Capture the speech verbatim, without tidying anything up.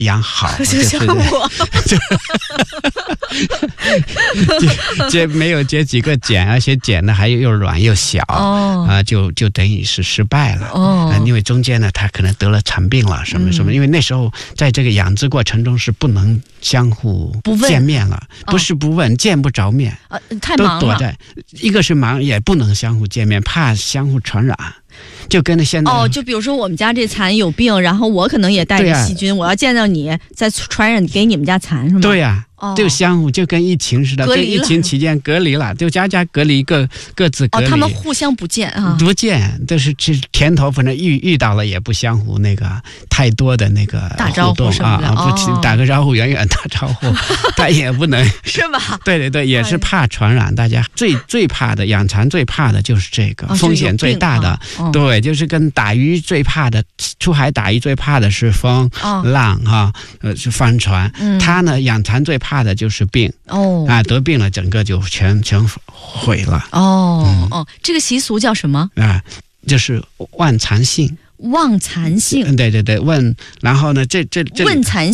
养好， 就像我， 就就没有这几个茧，而且茧呢还又软又小， 哦啊、就就等于是失败了。 哦呃因为中间呢，他可能得了残病了，什么什么。 嗯、 因为那时候在这个养殖过程中是不能相互见面了，不是不问，见不着面， 呃，太忙了， 都躲在，一个是忙，也不能相互见面，怕相互传染。就跟那现在哦，就比如说我们家这蚕有病，然后我可能也带着细菌，啊、我要见到你，再传染给你们家蚕是吗？ 对呀、 啊，哦、 就相互就跟疫情似的，跟疫情期间隔离了，就家家隔离，各各自隔离。 哦，他们互相不见啊， 不见，都是这甜头，反正遇遇到了也不相互那个太多的那个打招呼什么的啊，不、哦、打个招呼，远远打招呼，他也不能是吧？ 对对对，也是怕传染，大家最最怕的养蚕最怕的就是这个、 哦、 风险最大的。对，就是跟打鱼最怕的，出海打鱼最怕的是风、哦、浪哈，呃是帆船。嗯、他呢养蚕最怕的就是病。哦啊，得病了，整个就全全毁了。 哦、嗯、哦，这个习俗叫什么啊？就是望蚕信。 望蚕信。 对对对，问，然后呢，这这这问蚕